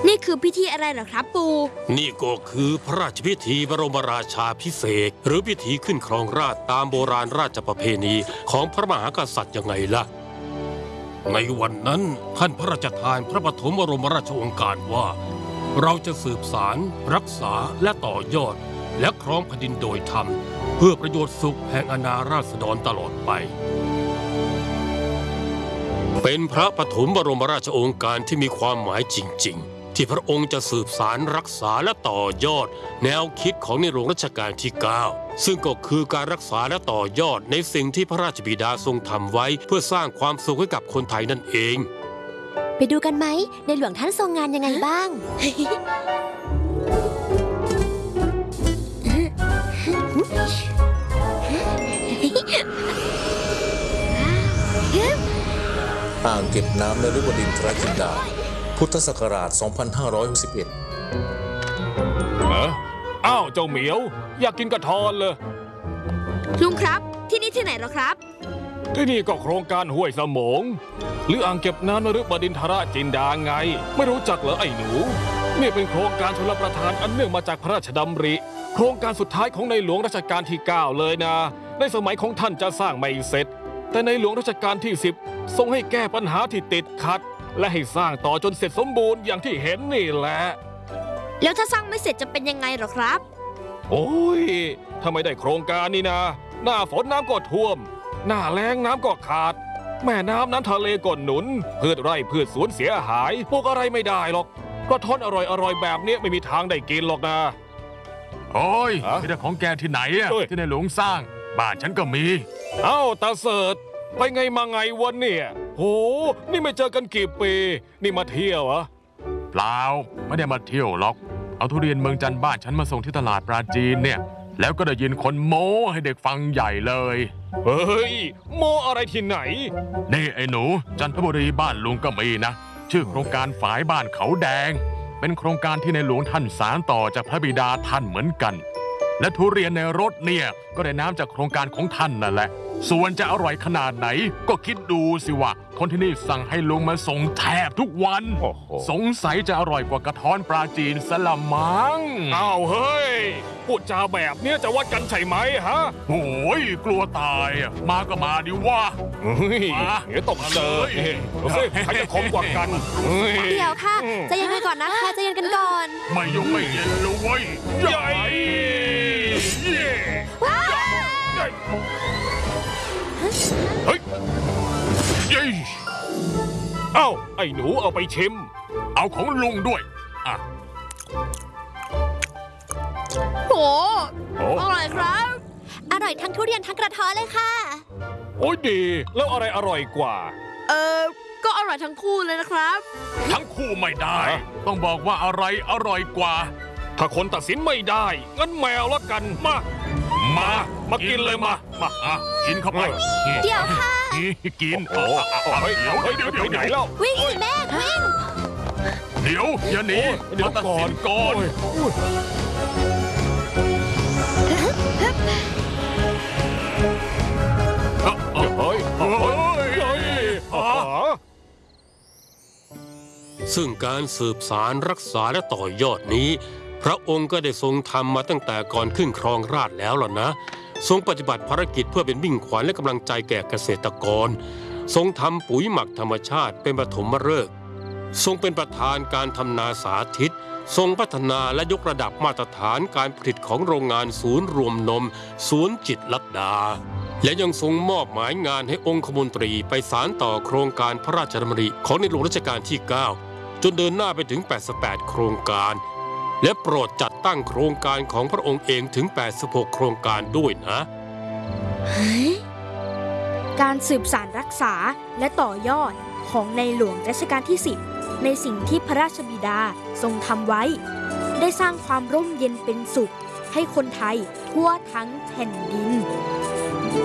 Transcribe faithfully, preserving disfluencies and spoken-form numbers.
นี่คือพิธีอะไรเหรอครับปู่นี่ก็คือพระราชพิธีบรมราชาภิเษกหรือพิธีขึ้นครองราชย์ตามโบราณราชประเพณีของพระมหากษัตริย์ยังไงล่ะในวันนั้นท่านพระราชทานพระปฐมบรมราชโองการว่าเราจะสืบสารรักษาและต่อยอดและครองแผ่นดินโดยธรรมเพื่อประโยชน์สุขแห่งอาณาราษฎรตลอดไปเป็นพระปฐมบรมราชโองการที่มีความหมายจริงๆที่พระองค์จะสืบสารรักษาและต่อยอดแนวคิดของในหลวงรัชกาลที่ เก้า ซึ่งก็คือการรักษาและต่อยอดในสิ่งที่พระราชบิดาทรงทำไว้เพื่อสร้างความสุขให้กับคนไทยนั่นเองไปดูกันไหมในหลวงท่านทรงงานยังไงบ้างอ่างเก็บน้ำนฤบดินทรจินดาพุทธศักราช สองพันห้าร้อยหกสิบเอ็ดเอออ้าวเจ้าเหมียวอยากกินกระทอนเลยลุงครับที่นี่ที่ไหนหรอครับที่นี่ก็โครงการห้วยสมงหรืออ่างเก็บน้ำนฤบดินทรจินดาไงไม่รู้จักเหรอไอ้หนูนี่เป็นโครงการชลประทานอันเนื่องมาจากพระราชดำริโครงการสุดท้ายของในหลวงรัชกาลที่ เก้า เลยนะในสมัยของท่านจะสร้างไม่เสร็จแต่ในหลวงรัชกาลที่ สิบทรงให้แก้ปัญหาที่ติดขัดและให้สร้างต่อจนเสร็จสมบูรณ์อย่างที่เห็นนี่แหละแล้วถ้าสร้างไม่เสร็จจะเป็นยังไงหรอครับโอ้ยถ้าไม่ได้โครงการนี้นะหน้าฝนน้ำก็ท่วมหน้าแล้งน้ำก็ขาดแม่น้ำน้ำทะเลก็หนุนพืชไร่พืชสวนเสียหายปลูกอะไรไม่ได้หรอกกระท้อนอร่อยๆแบบนี้ไม่มีทางได้กินหรอกนะโอ้ยไม่ได้ของแกที่ไหนอะที่ในหลวงสร้างบ้านฉันก็มีเอ้าตาเสิร์ชไปไงมาไงวันเนี่ยโหนี่ไม่เจอกันกี่ปีนี่มาเที่ยวเหรอเปล่าไม่ได้มาเที่ยวหรอกเอาทุเรียนเมืองจันทร์บ้านฉันมาส่งที่ตลาดปราจีนเนี่ยแล้วก็ได้ยินคนโม้ให้เด็กฟังใหญ่เลยเฮ้ยโม้อะไรที่ไหนนี่ไอ้หนูจันทบุรีบ้านลุงก็มีนะชื่อโครงการฝายบ้านเขาแดงเป็นโครงการที่ในหลวงท่านสานต่อจากพระบิดาท่านเหมือนกันและทุเรียนในรถเนี่ยก็ได้น้ำจากโครงการของท่านนั่นแหละส่วนจะอร่อยขนาดไหนก็คิดดูสิว่าคนที่นี่สั่งให้ลุงมาส่งแทบทุกวันสงสัยจะอร่อยกว่ากระท้อนปลาจีนสละมังอ้าวเฮ้ยพูดจาแบบนี้จะวัดกันใช่ไหมฮะโอ้ยกลัวตายมาก็มาดิว่าเดี๋ยวตกเจอดูสิใครจะคมกว่ากันเดี๋ยวค่ะใจเย็นกันก่อนนะคะใจเย็นกันก่อนไม่ยงไม่เย็นเลยเว้ยใหญ่เฮ้ยเอ้าไอ้หนูเอาไปชิมเอาของลุงด้วยอ่ะโอ้อร่อยครับอร่อยทั้งทุเรียนทั้งกระท้อนเลยค่ะโอ้ยดีแล้วอะไรอร่อยกว่าเออก็อร่อยทั้งคู่เลยนะครับทั้งคู่ไม่ได้ต้องบอกว่าอะไรอร่อยกว่าถ้าคนตัดสินไม่ได้งั้นแมวละกันมามามากินเลยมามากินเข้าไปเดี๋ยวค่ะกินโอ้เดี๋ยวเดี๋ยวเดี๋ยวไหนเล่าวิ่งสิแม่วิ่งเดี๋ยวอย่าหนีเดี๋ยวก่อนก่อนเฮ้ยเฮ้ยซึ่งการสืบสารรักษาและต่อยอดนี้พระองค์ก็ได้ทรงทำมาตั้งแต่ก่อนขึ้นครองราชย์แล้วล่ะนะทรงปฏิบัติภารกิจเพื่อเป็นมิ่งขวัญและกำลังใจแก่เกษตรกรทรงทำปุ๋ยหมักธรรมชาติเป็นปฐมฤกษ์ทรงเป็นประธานการทำนาสาธิตทรงพัฒนาและยกระดับมาตรฐานการผลิตของโรงงานศูนย์รวมนมศูนย์จิตรลดาและยังทรงมอบหมายงานให้องคมนตรีไปสานต่อโครงการพระราชดำริของในหลวงรัชกาลที่ เก้าจนเดินหน้าไปถึงแปดสิบแปดโครงการและโปรดจัดตั้งโครงการของพระองค์เองถึงแปดสิบหกโครงการด้วยนะการสืบสานรักษาและต่อยอดของในหลวงรัชกาลที่ สิบในสิ่งที่พระราชบิดาทรงทำไว้ได้สร้างความร่มเย็นเป็นสุขให้คนไทยทั่วทั้งแผ่นดิน